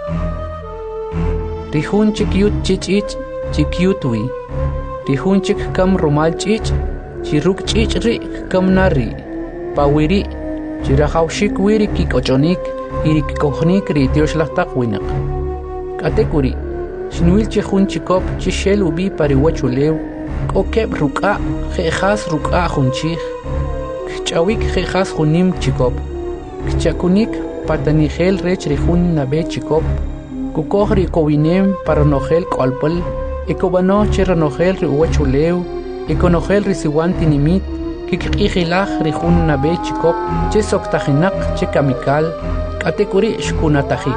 Ri junchik yut chichich, chikyutwi. Ri junchik kam rumal chich, chiruk chich ri kam nari. Pa wiri, chirajawshik wiri kikochonik, iri kikohnik ri tioshlataq winaq. Katekuri, shinwil chi junchikop chishel ubi pari uwachulew, kokeb ruka, jejas ruka junchij, kchawik jejas junim chikop, kchakunik patanigel rech rijun nabe chikop, kukoj ri kowinem para nogel kolpel, ekobano cheranogel ri uwachulew, ekonogel ri siwan tinimit, kikijilaj rijun nabe chikop, che soktajinak che kamikal, katekuri shkunatajik.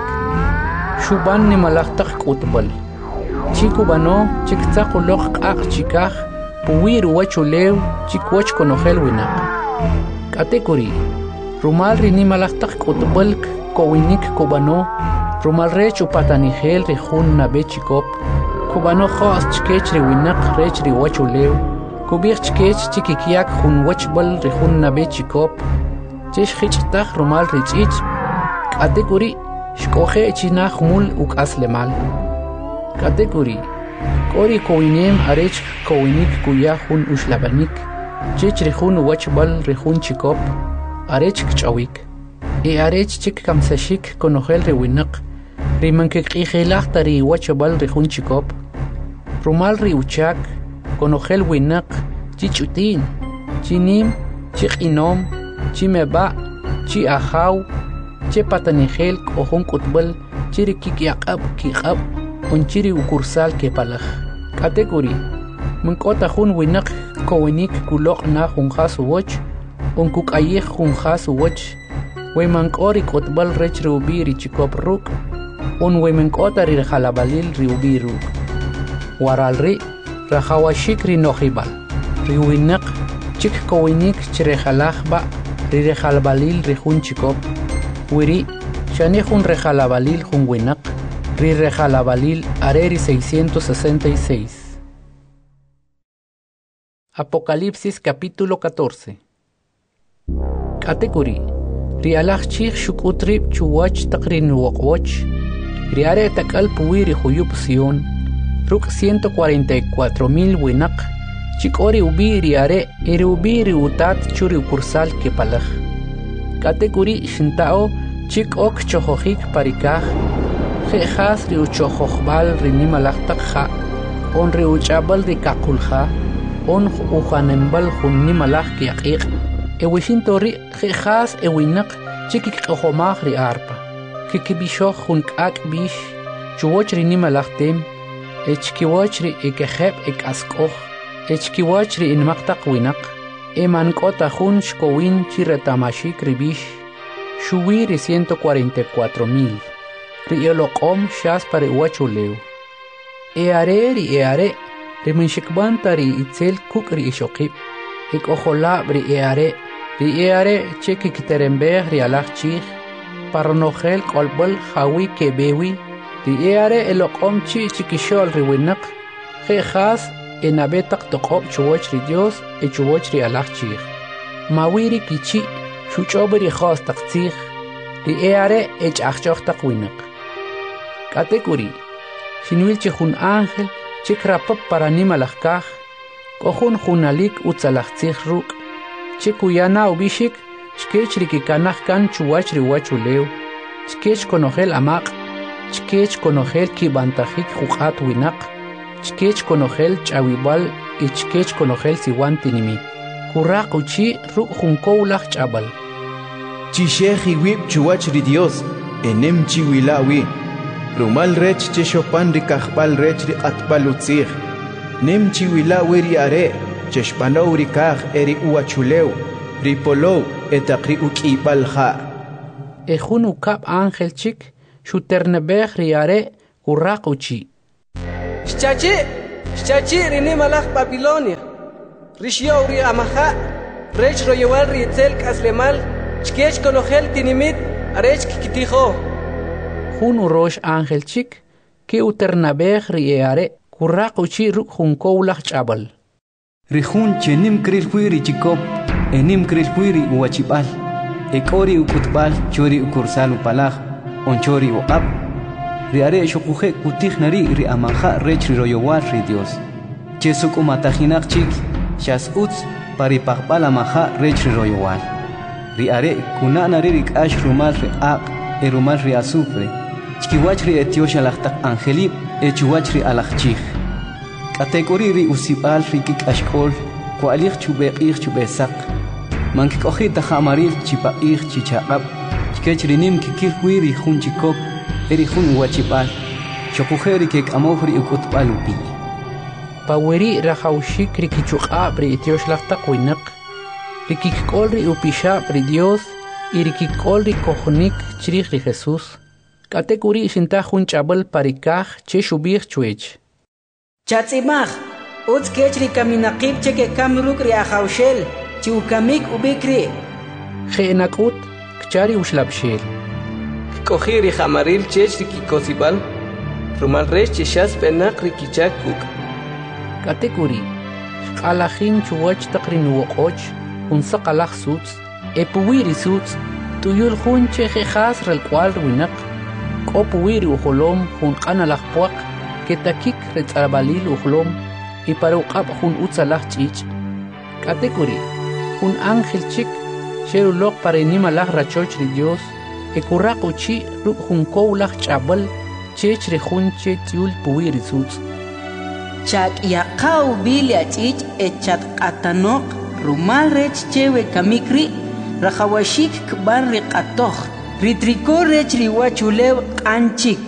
Shuban nimalajtak kutbal. Chikubano, chiktakulok ak chikaj, puwir uwachulew, chikwach konogel winaq. Katekuri, rumal rinimalajtak kutbalk, kowinik kubano, rumal rech upatanigel rijun nabe chikop, kubano joas chkech ri winaq rech ri uwachulew, kubich chkech chikikyak jun wachbal rijun nabe chikop, chesh chichtaj rumal richich, katekuri, shkoje chinaj mul ukas lemal. Katekuri, kori kowinem arech kowinik kuya jun ushlabanik, chech rijun wachbal rijun chikop, arech kchawik. Arech chik kamsashik konogel ri winaq, ri mankikijilaj tari wachbal rijun chikop, rumal ri uchak, konogel winaq, chichutin, chinim, chiqinom, chimeba, chi ajaw, che patanigel kohon kutbal, chiri kikyaqab kiqab, unchiri ukursal kepalaj. Katekuri, munkota jun winaq kowinik kulok na junjas uwoch, unkukayej junjas uwoch, wemankori kutbal rech riubi ri chikop ruk, wemankota ri jalabalil riubi ruk. Waralri, rajawashik ri nojibal, ri winaq, chik kowinik chirejalajba, ri rejalabalil ri jun chikop, wiri, shani jun rejalabalil jun winaq, ri rejalabalil areri 666. Apocalipsis capítulo 14. Katekuri, ri alaj chij shukutrib chuwach takrin wokwoch, ri are takal puwi ri huyub Sion, ruk 144,000 winaq, chikori ubi ri are, iri ubi ri utat churi ukursal kepalaj. Katekuri shintao chik ok chohojik parikaj, jejas ri uchojojbal ri nimalajtak ja, on ri uchabal ri kakulja, on ujanembal jun nimalaj kiaqiq, ewishinto ri jejas ewinaq chikik ojomaj ri arpa, kikibishoj jun k'ak bish, chuwoch ri nimalajtem, echkiwoch ri ikejeb ikaskoj, echkiwoch ri inmaqtaq winaq, emankota jun shkowin chiretamashik ri bish, shuwi ri 144,000. Ri oloqom shas pare uwachulew. Eare, ri minshikbanta ri itzel kuk ri ishokib. Ikojolab ri eare cheki kiterembej ri alaj chij. Parnogel kolbol jawi kebewi. Ri eare eloqom chi chikishol ri winaq. Jejas enabetak toqob chuwoch ri Dios e chuwoch ri alaj chij. Mawiri kichi shuchob ri khostak tzij. Ri eare ech achchochtak winaq. Katekuri, shinwil che jun ángel, chik rapap para nimalajkaj, kohun junalik utzalajtzij ruk, chik uyana ubishik, chkech rikikanaj kan chuwach ri wachulew, chkech konogel amaq, chkech konogel kibantajik juqat winaq, chkech konogel chawibal, y chkech konogel siwan tinimit. Kuraq uchi ruk junkowlaj chabal. Chisheji wib chuwach ri Dios, enem chiwilawi. Rumal rech che shopan ri kajbal rech ri qatbal utzij. Nem chiwila ri are, cheshbanow rikaj eri uachulew ripolow etaqri uk'ibalja Ejun ukap ángel chik shuternebej riare urraquchi Shchachi rini malach Babilonia Rishyo uri amaja Rech royewal rietzel kaslemal Chkech konogel tinimit arech kikitijo Jun urosh ángel chik que uternebej riare urraquchi ruk junkowlaj chabal Rijun chenim kril huiri chikop enim kril huiri uachibal ekori ukutbal chori ukursal upalaj onchori uqab riare shukuje kutij nari ri amaja rech ri royowal ri Dios chesuk umatajinaq chik shas uts pari paqbal amaja rech ri royowal riare kunana ri rikash rumal ri aq erumal ri azufre chkiwach ri etiosha laqtaq angelib echuwach ri alajchij kategori ri usibal ri kikashkol kualij chubeqij chubesaq mankikoji tajamaril chipaij chichaqab chkech rinim kikil huiri jun chikop eri jun uachibal shokujeri kek amofri ukutbal upi Paweri rajaushik rikichuqab ri etiosh laqtaq winaq rikikol ri upishab ri Dios y rikikol ri kojonik chrij ri Jesús kategori shinta jun chabal parikaj che shubij chuech Chatzimaj, uts kechri kaminaqib cheke kamruk ri ajaushel, chi ukamik ubikri. Jeenakut, kchari ushlabshel. Koji ri jamaril chech rikikosibal Rumal rech cheshas penak rikichak kuk Kategori, shqalajin chuwach taqrin woqoch, unsaqalaj suts, epuwiri suts, tuyul jun cheje jas relkwal winaq, kopuwiri ujolom jun qanalaj puaq, ketakik retzarabalil ujlom y para uqab jun utzalaj chich kategori jun ángel chik sherulok para inimalaj rachoch ri Dios ekurraq uchi ruk jun kowlaj chabal chech ri jun che tiul puwi risuts chak yaqaw bilia chich echat qatanoq rumal rech chewe kamikri rajawashik kbar ri qatoj ritriko rech ri wachulew qanchik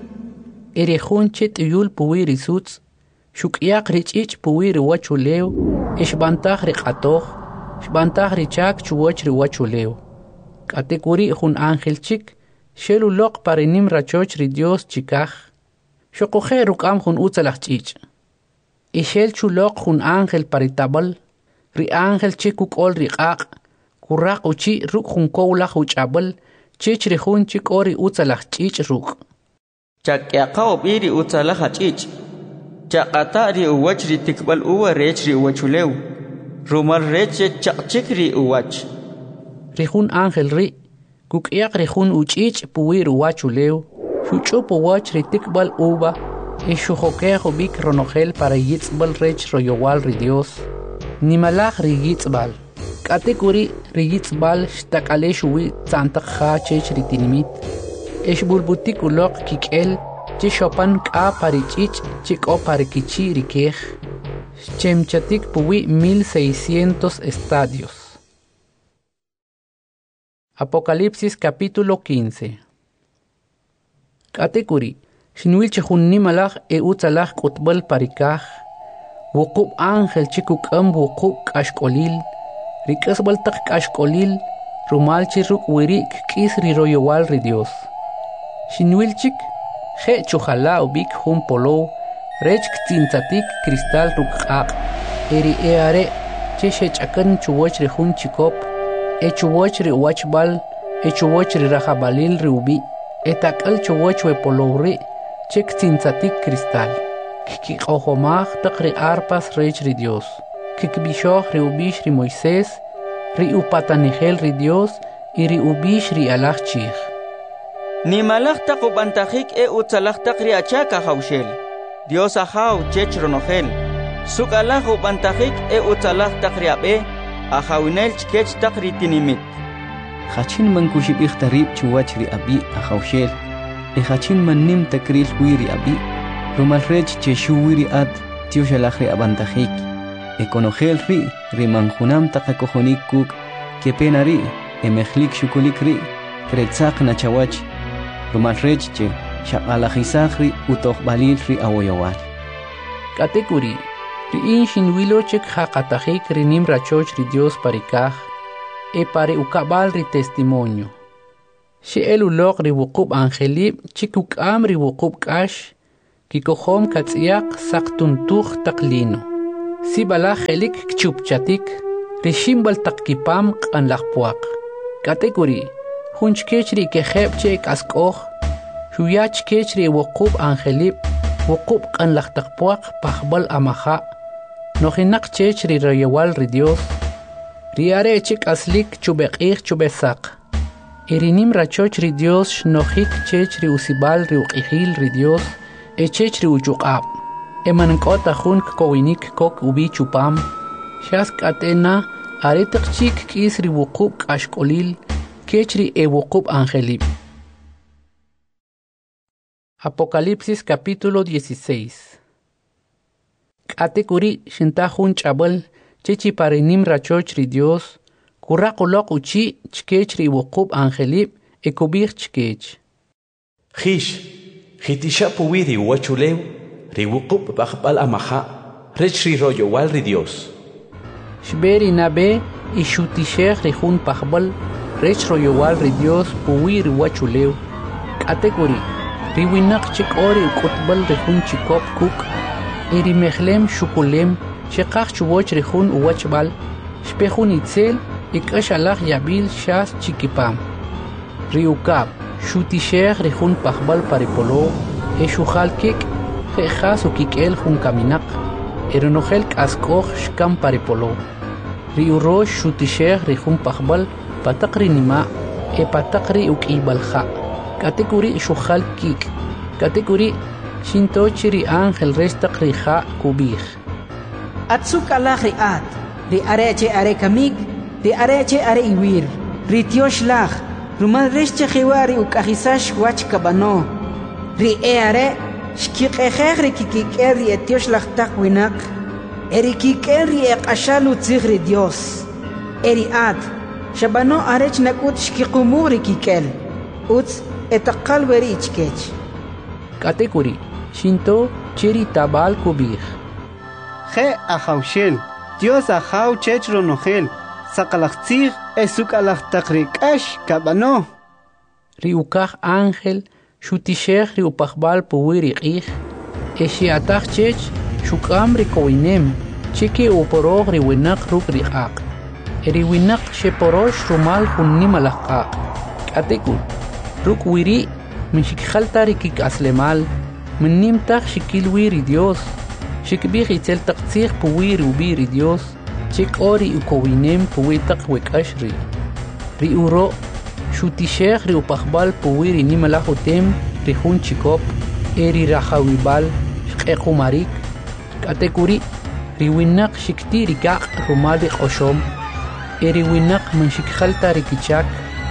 Erejun chet yul puwiri suts, shukyak richich puwiri wachulew, ishbantaj riqatoj, shbantaj richak chuwach ri wachulew. Kategori jun ángel chik, shelu loq parinim rachoch ri Dios chikaj, shokuje rukam jun utzalaj chich. Ishel chuloq jun ángel paritabal, ri ángel chik ukol riqaq, kurraq uchi ruk jun kowlaj uchabal, chich ri jun chik ori utzalaj chich ruk. Chakyaqaw biri utzalaj chich chaqata ri uwach ri tikbal uwa rech ri uwachulew rumal rech chaqchik ri uwach Rijun ángel ri kukyaq rijun uchich puwir uwachulew shuchup uwach ri tikbal uba ishujokejo bik ronogel para yitzbal rech royowal ri Dios nimalaj ri yitzbal kategori ri yitzbal shtakale shuwi tzantaq ja chech ri tinimit Eshbulbutik ulok kikel, che chopan ka parichich, chiko parikichi rikej, chemchatik puwi 1600 estadios. Apocalipsis capítulo 15. Kategori, shinwil chehunni malach utzalach kutbal parikaj, wukub ángel chikuk wukub kashkolil, rikasbal tak kashkolil, rumal chiruk wirik kis riroyowal ri Dios. Shinwilchik, je chujala ubik jun polo, rech ktintzatik cristal rukaq, eri eare, che shechakan chuwach ri jun chikop, chuwach ri uachbal, chuwach ri rajabalil ri ubi, etakal chuwach we polo ri, che ktintzatik cristal. Kikijomaj tak ri arpas rech ri Dios, kikbishoj ri ubish ri Moisés, ri upatanijel ri Dios, y ri ubish ri alaj chij. Ni malaj taqubantajik utzalaj taqri achaka hawshel Dios ahaw chech ronogel suk alaj ubantajik utzalaj taqri abe ahawinel chkech taqri tinimit Hachin man kushibih tarib chuwach ri abi ahawshel hachin man nim takril huiri abi rumal rech che shuwiri ad tioshalaj ri abantajik konogel ri manjunam taqakojonik kuk kepenari emejlik shukulik ri kretzaq nachawach rumal rechche shaqalajisajri utoqbalil ri awoyowal Kategori Riin shinwilo chek haqatajik rinim rachoch ri Dios parikaj, pare ukabal ri testimonio. She elulok ri wukub angelib chikukam ri wukub kash, kikohom katsiak saktuntuj taklino. Si balaj helik kchupchatik, ri shimbal takkipam qanlajpuaq. Katekuri, hunchkech ri kejeb chek askoj, shuyach kech ri wukub angelib, wukub qanlajtakpuaq pajbal amaja, nojinak chech ri royewal ri Dios, riare chek aslik chubeqij chubesak. Irinim rachoch ri Dios nojik chech ri usibal ri uqijil ri Dios, chech ri uchuqab. Emankota jun kowinik kok ubi chupam, shas katena aretak chik kis ri wukub kashkolil, kech ri wukub angelib. Apocalipsis capítulo 16. Katekuri shintajun chabal chechi parinim rachoch ri Dios, kuraqulok uchi chkech ri wukub angelib ekubir chkech. Jish, jitisha puwiri wachulew, ri wukub bajbal amaja, rech ri royowal ri Dios. Shberi nabe ishutishech ri jun pajbal, rech royowal ri Dios puwiri wachulew. Katekuri ri winak chik ori ukutbal ri jun chikop kuk, iri mechlem shukulem, shekach chuwoch ri jun uwachbal, shpejun itzel, ikash alach yabil shas chikipam. Ri ukab, shutishech ri jun pajbal paripolo, eshuhal kik, jejas ukikel jun kaminak, eronojel kaskoj shkam paripolo. Ri urosh shutishech ri jun pajbal, patakri nima, patakri ukibalja. Katekuri shuhal kik, katekuri shintochi ri ángel restak ri ja kubij. Atsuk alach ri at, ri areche are kamik, ri areche are iwir, ri tiosh lach, rumal resche jiwari ukajisash wach kabano, ri are shkiqejej ri kikiker ri etiosh lach tak winak, eri kiker ri eqashalu tzig ri Dios, eri at, shabano arech nakut shkiqumu ri kikel, uts etakal weri ichkech. Katekuri shinto chiri tabal kubij. Je ahaushel, Dios ahau chech ronojel, sakalachtzig esukalachtakrikash kabano. Riukaj ángel, shutishech riupajbal puwiri qij, eshiatach chech, shukam rikowinem, chiki uporoj riwinak ruk riqaq. Eriwinak sheporosh rumal hunnim alaqaq. Katekur, ruk wiri, minshikjalta rikik aslemal, minnim tak shikilwiri Dios, shikbij itzel taktzig puwiri ubiri Dios, chik ori ukowinem puwitak wekashri. Ri uro, shutishech ri upajbal puwiri nimalahutem ri jun chikop, eri rajawibal, shqequmarik, katekuri, ri winak shikti rikaq rumal riqoshom, eri winak minshikjalta rikichak,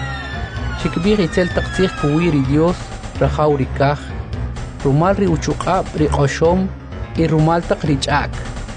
shikbij itzel taktzig puwiri Dios, rajaw rikaj, rumal ri uchuqab riqoshom, rumal tak richak.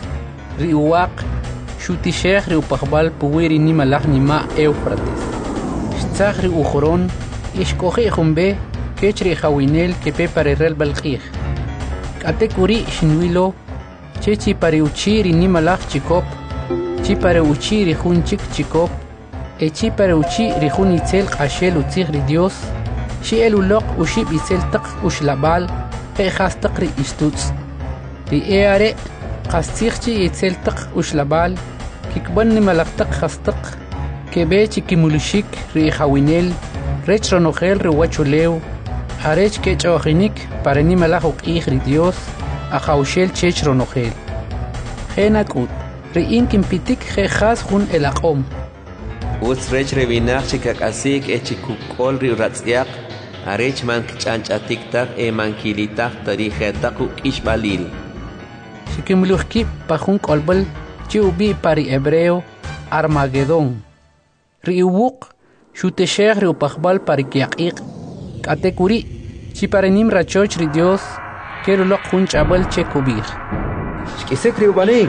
Ri uwaq, shutishech ri upajbal puwiri nimalaj nima Eufrates. Shtzaj ri ujoron, ishkoji jumbe, kech ri jawinel kepe parerel balqij. Katekuri shinwilo, chechi pare uchi ri nimalaj chikop, chi pare uchi ri jun chik chikop, chi pare uchi ri jun itzel qashel utzig ri Dios, shi elulok ushib itzel tak ushlabal, jejas tak ri istutz. Ri eare, qastzigchi itzel tak ushlabal, kikban nimalaktak jastak, kebe chikimulushik ri jawinel, rech ronojel ri wachulew, arech kech ojinik para nimalaj uqij ri Dios, ajawshel chech ronojel. Jenakut, ri inkimpitik jejas jun elaqom. Utz rech revinach chikakasik echikukol ri uratzyak, arech man kchanchatik tak mankilitak tarijetak ukishbalil. Shikimluhkip pajun kolbal chi ubi pari hebreo Armagedón. Ri uwuk shuteshech ri upajbal pari kiaqiq. Katekuri chi parenim rachoch ri Dios kerulok jun chabal che kubij. Shkisek ri ubaling.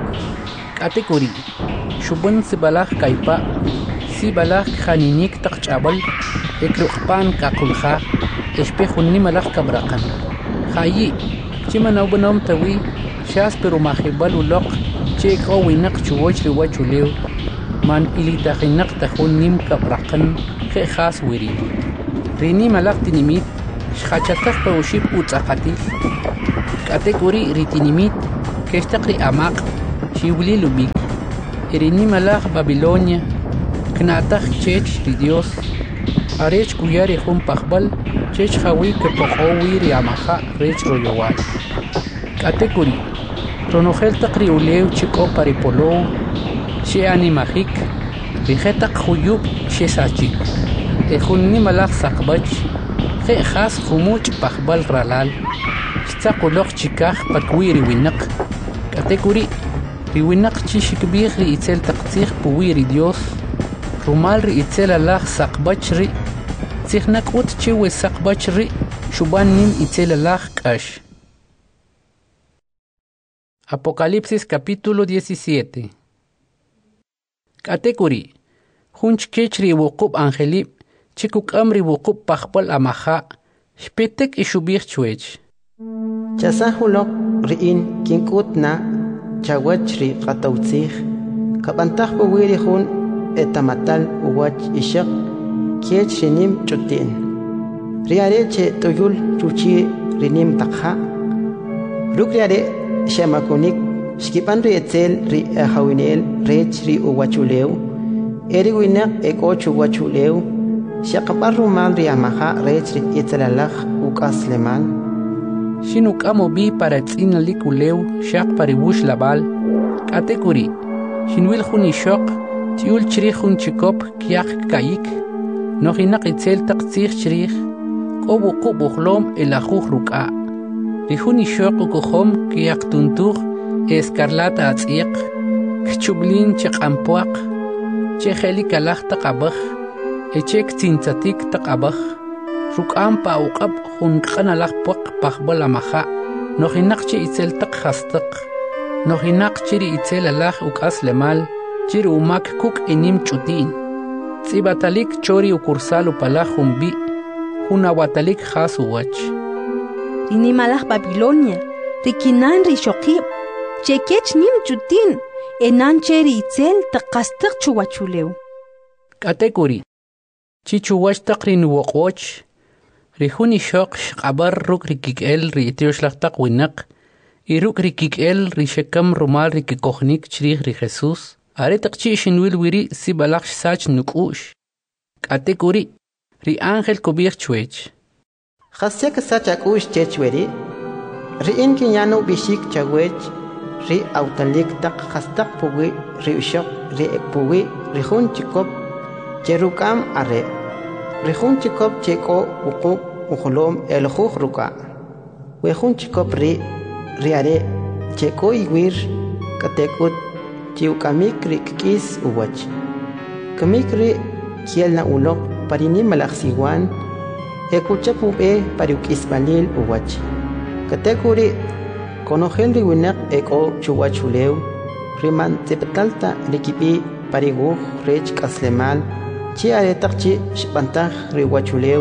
Katekuri shubun sibalaj kaipa, sibalaj khaninik tak chabal, ekruqpan kakulja, espejun nimalaj kabraqan. Hayi, chimanaw banom tawi, chas pero mahibal ulok che ko winak chuwoch riwachulew man ilitahinak tahun nim kabrakan khe khas wiri rini malak tinimit shkhachatak pa ushib utsaqati kategori ritinimit kestakri amaq shiwli lubik rini malak Babilonia knatak chech ri Dios arech kuyari hum pakhbal chech hawi ke pohowi ri amaha rech royowal kategori ronogel takri ulew chiko paripolo she animahik bihetak khuyub she sachik ehunni malak sakbach khe khas khumuch pakhbal ralal staqulok chikah pakwiri winak kategori ri winak chishikbih ri itzel taqtih puwiri Dios rumal ri itzel Allah sakbach ri tzihnak ut chiwe sakbach ri shuban nim itzel Allah kash. Apocalipsis capítulo 17. Kategori hunch kechri wuqub angelib chikuk amri wuqub pakhbal amaha shpetek ishubih chwech chasahulok riin kinkut na chawachri qatawtzih kabantah buwiri hun etamatal uwach ishaq kech rinim chutin riare che toyul chuchi rinim takha rukriare shamakunik shkipan ri etzel ri hawinel rech ri uwachulew eri winak ekochu wachulew shaqaparru mal ri amaha rech ri etzelalakh ukasleman shinuk amo bi para tzina likulew shaq paribush labal kategori shinwil khuni shoq tiul chrih hun chikop kyak kayik nohinak etzel taqtzih chrih qobu qubuhlom elakhuh ruka rihuni shoq ukukhom kyak tuntur escarlata atziq kchublin chiqampuaq cheheli kalakh taqabakh echek tintzatik taqabakh rukam pa uqab hunqana lakpuaq pakhbal amaha nohinak chi itzel taq khastaq nohinak chiri itzel alakh ukas lemal chiri umak kuk enim chutin tsibatalik chori ukursal upalakh humbi hunawatalik khas uwach Inimalach Babilonia rikinan rishoqib chekech nim chutin enan cheri itzel taqastaq chuwachulew kategori chichuwach taqrin woqoch rihuni shoq shqabar ruk rikikel riitioshlataq winaq iruk rikikel rishekam rumal rikikokhnik chrih ri Jesus are taqchi shinwil wiri sibalakh sach nukush kategori ri angel kubir chwech khasyak sach akush chechweri ri inki yanu bishik chawech ri autalik taq khastaq puwi ri ushaq ri ekpuwi ri hun chikop cherukam are ri hun chikop cheko uqub ukhulom elkhukh ruka we hun chikop ri are cheko iwir katekut chiukamik ri kis uwach kamik ri kielna ulok parini malaksiwan ekuchapube pariukis balil uwach katekuri konogel ri winak eko chuwachulew riman tepetalta rikipi pariguh rech kaslemal chi aretaqchi shpantah ri wachulew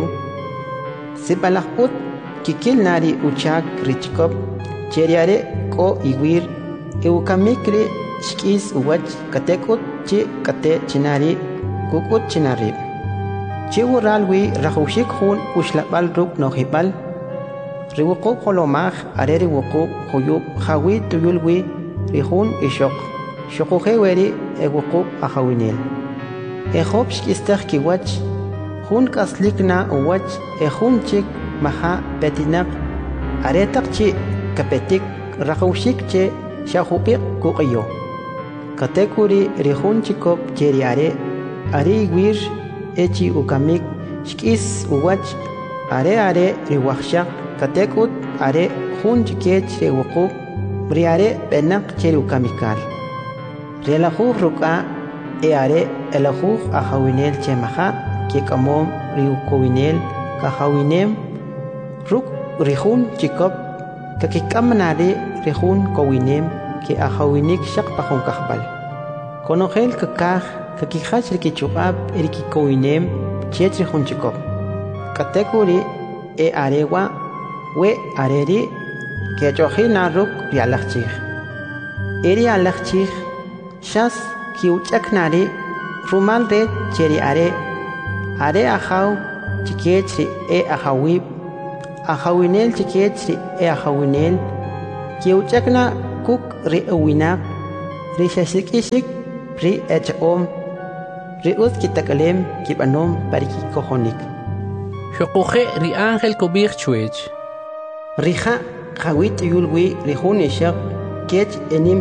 sipalakput kikil nari uchak richkop cheriare ko iwir eukamikri shkis uwach katekut chi kate chinari kukut chinarib chiwuralwi rahushik hun ushlabal ruk nohibal riwuqu kolomaj are riwuqu huyub hawi tuyulwi rihun ishok shokujeweri ewuqu ahawinel ejob shkistah kiwach hun kaslikna uwach ejun chik maha petinak aretak chi kapetik rahushik che shahupik kuqiyo katekuri rihun chikop cheriare ari wir echi ukamik shkis uwach are riwakshak katekut are hun chikech rewuqu briare benak cheru kamikal relajuh ruka are elajuh ahawinel chemaha ke kamom riukowinel kahawinem ruk rihun chikop kakikamnare rihun kowinem ke ahawinik shak pahun kahbal konogel kakah kakihach rikichukab erikikowinem chet rihun chikop katekuri arewa we areri kechohina ruk rialachchig. Eri alachchig shas kiuchaknari rumal de cheri are ahaw chikechri ahawib ahawinel chikechri ahawinel kiuchakna kuk ri uwinak ri shashikishik ri echom ri kitakalem kibanom pariki kohonik. Xoquje ri ángel kobig chuech. Rija Jawit Yulwi Rijunishak Kech Enim.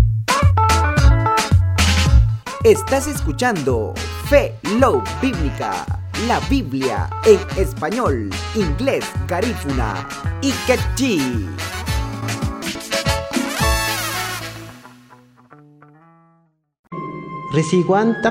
Estás escuchando Fe Love Bíblica, la Biblia en español, inglés, garífuna y quechí. Risiguanta